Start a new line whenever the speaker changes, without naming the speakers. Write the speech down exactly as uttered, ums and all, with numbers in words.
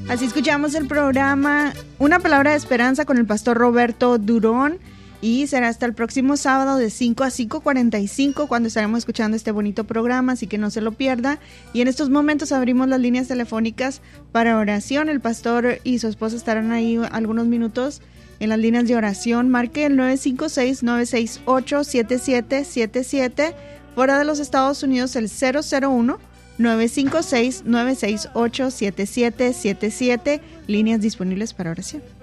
Así escuchamos el programa Una Palabra de Esperanza con el pastor Roberto Durón. Y será hasta el próximo sábado de cinco a cinco cuarenta y cinco cuando estaremos escuchando este bonito programa, así que no se lo pierda. Y en estos momentos abrimos las líneas telefónicas para oración. El pastor y su esposa estarán ahí algunos minutos en las líneas de oración. Marque el nueve cinco seis, nueve seis ocho, siete siete siete siete. Fuera de los Estados Unidos el cero cero uno, nueve cinco seis, nueve seis ocho, siete siete siete siete. Líneas disponibles para oración.